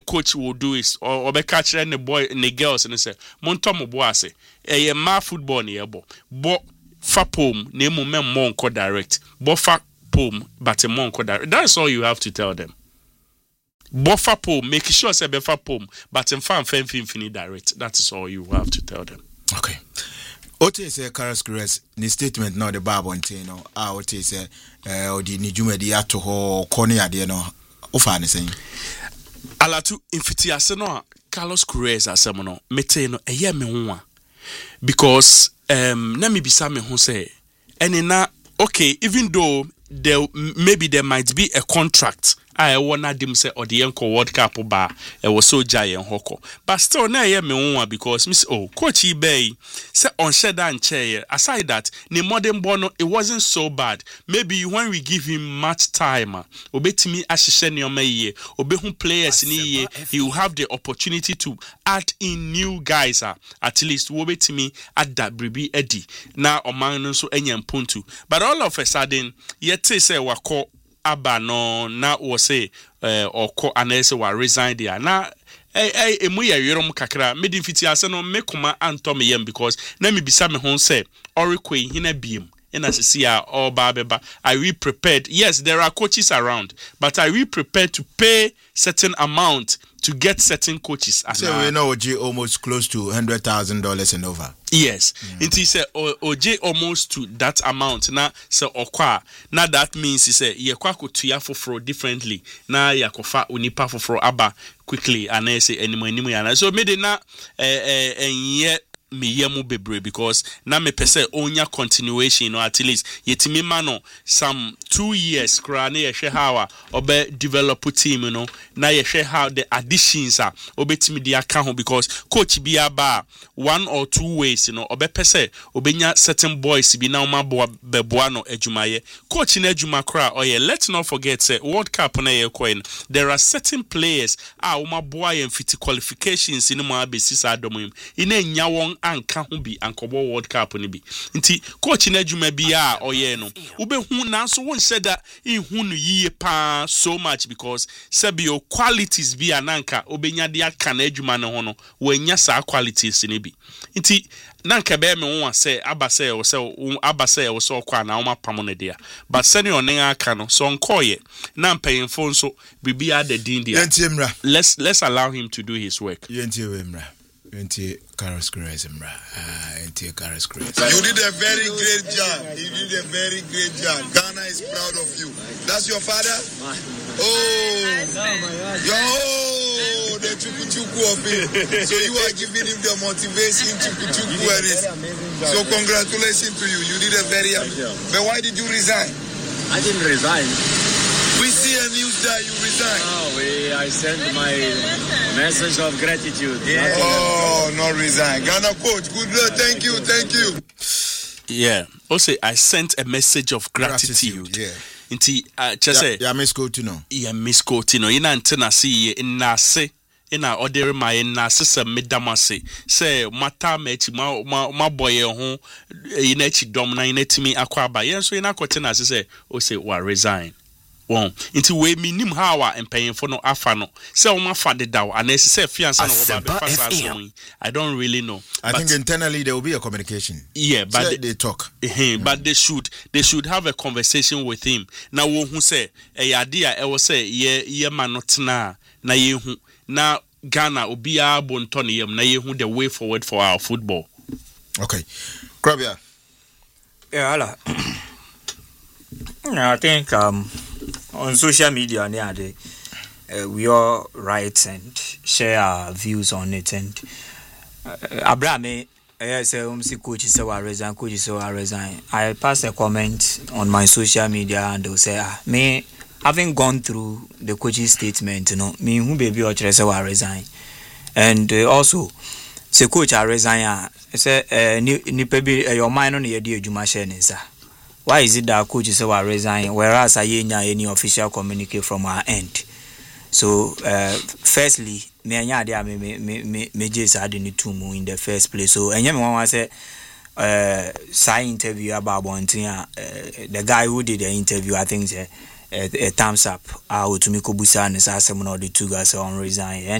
coach will do is or be catch the boy and the girls and say montom boase e ma football ne yebo bo fa pom na emu mem monko direct bo fa pom but monko direct. That's all you have to tell them. Bo fa pom make sure say be fa pom but in fan fin direct. That is all you have to tell them. Okay. Ote say Carlos ni statement now the Bible ntino ote say odi ni dwumadi ato ho kone ade no ofa ne sen alatu infitiase no Carlos Cruz asem no mete no eye me ho a because na me bisa me ho say ene na okay even though there might be a contract I wanna dim say or the Enco World Cup ba was so giant hoko. But still na ye me one because miss coach Bay say on sheda and chair aside that the modern bono it wasn't so bad. Maybe when we give him much time obetimi ahihye ne omaye obehu players ni ye he will have the opportunity to add in new guys at least obetimi add that bribi edi na oman no so enya mpontu. But all of a sudden yet say wako aba no na wo say oko anese wa resign there na emu ya yerom kakra medi fiti ase no mekoma antom yem because na me bisa me ho say orikwe hina biem ina sisi a all ba are we prepared? Yes, there are coaches around, but are we prepared to pay certain amount to get certain coaches? So we know OJ almost close to $100,000 and over. Yes, it is OJ almost to that amount. Na so okwa. Na that means he say ye kwa kutuya for differently. Na ya kofa unipa for aba quickly and I say anymore yana. So me de na enye me yemu bebre because na me pese onya continuation or at least yetimi mano some 2 years kra na ye hwe how obe develop team you know na ye hwe how the additions are obetimi dia ka ho because coach bi aba 1 or 2 ways you know obe pese obenya certain boys bi na ma beboa no adwumaye coach na adwuma kra oye let's not forget say World Cup na ye coin there are certain players uma boa ye fit qualifications in mo abesisa adomim ina nya won anka ho bi ankobo World Cup ni bi nti coach na adwuma bi a oye no ubehu na so won said that ihu no yiye pa so much because sabio qualities bi ananka obenya de aka na adwuma no ho no wanya sa qualities ni bi nti nanka be me won say abase o so kwa na o pam no dia but senior onen aka no so nkoye na mpayemfo nso bibia the din dia let's allow him to do his work. Enti Carlos Cruz enti Carlos Cruz. You did a very great job. Ghana is proud of you. That's your father? The chuku of him. So you are giving him the motivation chuku and it. So congratulations to you. You did a very But why did you resign? I didn't resign. We see a news that you resign. I sent my message of gratitude. Not resign. Ghana coach, good luck. Thank you. Yeah. Also, I sent a message of gratitude. Yeah. Inti just say Miss Coutinho. Yeah, Miss Coutinho. Ina antena see ina se ina order my ina se medamase say mata mechi ma boy ho ina chi dom na ina timi akwaba. Yen so ina kwotena say o say wa resign. Won into we minim how and paying for no afano say o ma fa de daw and say fiance na wo ba be I don't really know. I think internally there will be a communication. Yeah, but they talk. But they should have a conversation with him. Now who say e idea e was say ye man not na ye hu na Ghana obia bonton yem na ye hu the way forward for our football. Okay. Krabia. Yeah, hala. I think on social media we all write and share our views on it and Abraham say coaches say resign. I pass a comment on my social media and they'll say me having gone through the coach's statement, me who baby or say resign. And also say coach I resign say ni pebi your mind on the adwuma share nsa. Why is it that coach say we resign whereas I any official communique from our end? So firstly, me anya dia me just had any two more in the first place. So anya me wan say side interview about the guy who did the interview I think say a thumbs up to me ko busa ne sa asem na the two guys on resign.